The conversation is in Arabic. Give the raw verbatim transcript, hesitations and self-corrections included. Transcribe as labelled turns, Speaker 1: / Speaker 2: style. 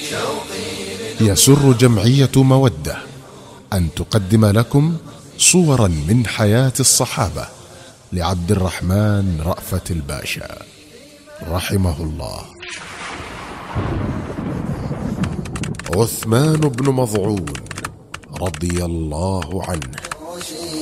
Speaker 1: يسر جمعية مودة أن تقدم لكم صورا من حياة الصحابة لعبد الرحمن رأفت الباشا رحمه الله. عثمان بن مظعون رضي الله عنه.